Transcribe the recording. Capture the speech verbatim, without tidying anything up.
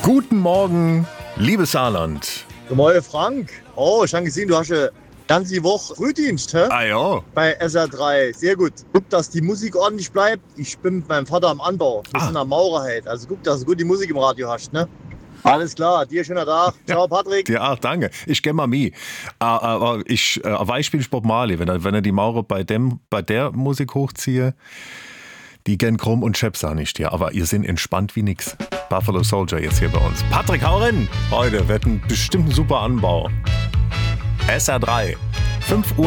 Guten Morgen, liebes Saarland. Guten Morgen, Frank. Oh, ich habe gesehen, du hast eine ganze Woche Frühdienst, hä? Ah ja. Bei S R drei. Sehr gut. Guck, dass die Musik ordentlich bleibt. Ich bin mit meinem Vater am Anbau. Wir Ah. sind am Maurerheit. Also guck, dass du gut die Musik im Radio hast, ne? Alles klar. Dir schöner Tag. Ciao, Patrick. Ja, danke. Ich gehe mal mit. Aber ich, äh, ein Beispiel ist Bob Marley. Wenn er, wenn er die Maurer bei, dem, bei der Musik hochziehe, die gern krumm und schepp, sag ich dir. Aber ihr seid entspannt wie nix. Buffalo Soldier jetzt hier bei uns. Patrick, hau rein! Heute wird ein bestimmt ein super Anbau. S R drei. fünf Uhr.